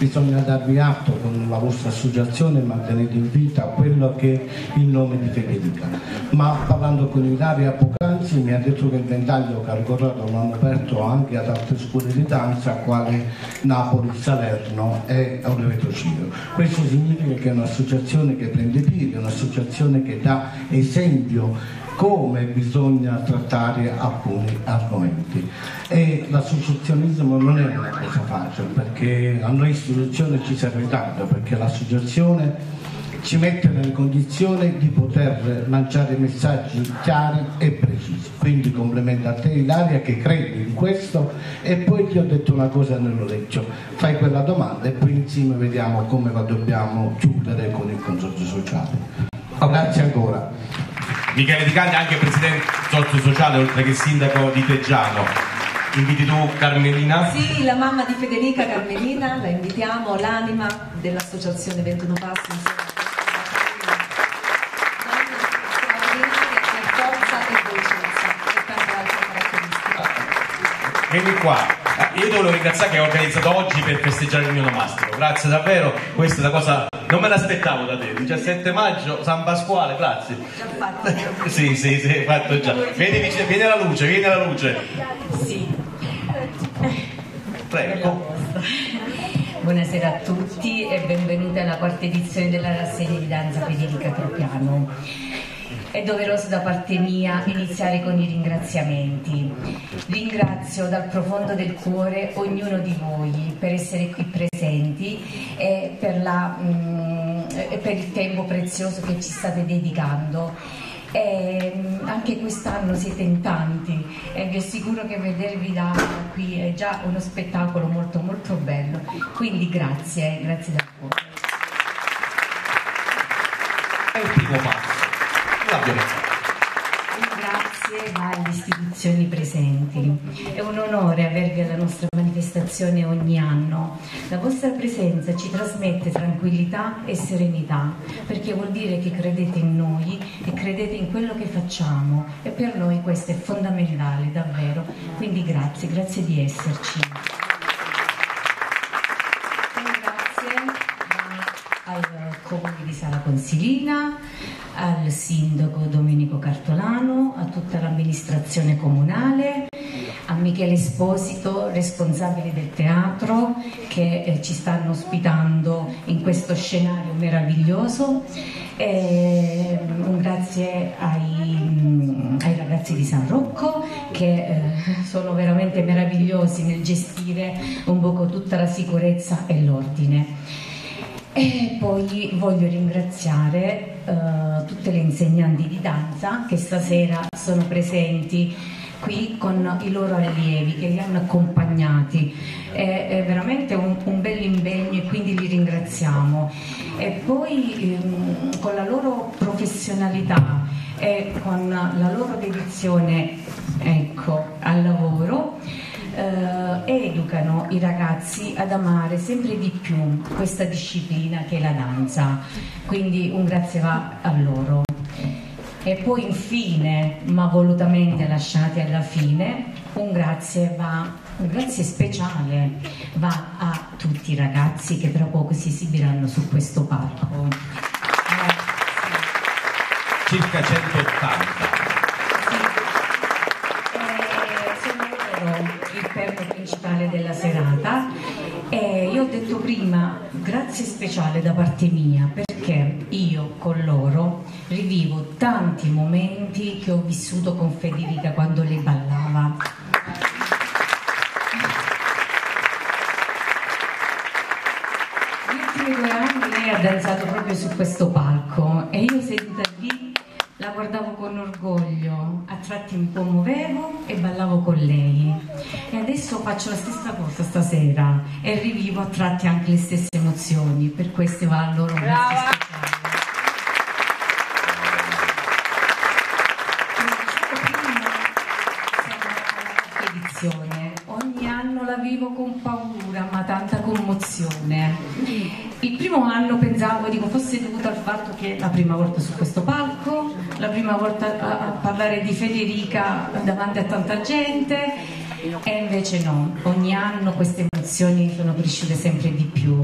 bisogna darvi atto con la vostra associazione, mantenete in vita quello che è il nome di Federica. Ma parlando con Ilaria poc'anzi mi ha detto che il ventaglio che ha ricordato lo hanno aperto anche ad altre scuole di danza quale Napoli, Salerno e Oliveto Ciro. Questo significa che è un'associazione che prende piede, un'associazione che dà esempio come bisogna trattare alcuni argomenti. E l'associazionismo non è una cosa facile, perché a noi istituzione ci serve tanto, perché l'associazione ci mette nelle condizioni di poter lanciare messaggi chiari e precisi. Quindi complimenti a te Ilaria che credi in questo. E poi ti ho detto una cosa nell'orecchio: fai quella domanda e poi insieme vediamo come la dobbiamo chiudere con il consorzio sociale. Grazie ancora. Michele Di Caglia, anche presidente del consorzio sociale oltre che sindaco di Teggiano. Inviti tu Carmelina? Sì, la mamma di Federica, Carmelina, la invitiamo, l'anima dell'associazione 21 Passi insieme a forza e dolcezza e tante altre caratteristiche. Vieni qua. Io te lo ringraziare che hai organizzato oggi per festeggiare il mio onomastico. Grazie davvero, questa è una cosa, non me l'aspettavo da te. 17 maggio, San Pasquale, grazie. Già fatto. Sì, fatto già. Vieni alla luce, vieni alla luce. Sì. Prego. Buonasera a tutti e benvenuti alla quarta edizione della rassegna di danza Federica Tropiano. È doveroso da parte mia iniziare con i ringraziamenti. Ringrazio dal profondo del cuore ognuno di voi per essere qui presenti e per il tempo prezioso che ci state dedicando. Anche quest'anno siete in tanti e vi assicuro che vedervi da qui è già uno spettacolo molto molto bello. Quindi grazie dal cuore. È il primo passo. Grazie alle istituzioni presenti. È un onore avervi alla nostra manifestazione ogni anno. La vostra presenza ci trasmette tranquillità e serenità, perché vuol dire che credete in noi e credete in quello che facciamo, e per noi questo è fondamentale, davvero. Quindi grazie di esserci. Al Comune di Sala Consilina, al Sindaco Domenico Cartolano, a tutta l'amministrazione comunale, a Michele Esposito, responsabile del teatro, che ci stanno ospitando in questo scenario meraviglioso. Un grazie ai ragazzi di San Rocco che sono veramente meravigliosi nel gestire un poco tutta la sicurezza e l'ordine. E poi voglio ringraziare tutte le insegnanti di danza che stasera sono presenti qui con i loro allievi che li hanno accompagnati. È veramente un bel impegno e quindi li ringraziamo. E poi con la loro professionalità e con la loro dedizione, al lavoro, educano i ragazzi ad amare sempre di più questa disciplina che è la danza, quindi un grazie va a loro. E poi infine, ma volutamente lasciati alla fine, un grazie speciale va a tutti i ragazzi che tra poco si esibiranno su questo palco. Circa 180. Il perno principale della serata, e io ho detto prima grazie speciale da parte mia perché io con loro rivivo tanti momenti che ho vissuto con Federica quando lei ballava. Negli ultimi 2 anni lei ha danzato proprio su questo palco e io seduta lì la guardavo con orgoglio, a tratti mi commuovevo e ballavo con lei. E adesso faccio la stessa cosa stasera e rivivo a tratti anche le stesse emozioni, per questo va a loro un grazie speciale. Ogni anno la vivo con paura ma tanta commozione. Il primo anno pensavo, fosse dovuto al fatto che la prima volta su questo palco, la prima volta a parlare di Federica davanti a tanta gente, e invece no, ogni anno queste emozioni sono cresciute sempre di più.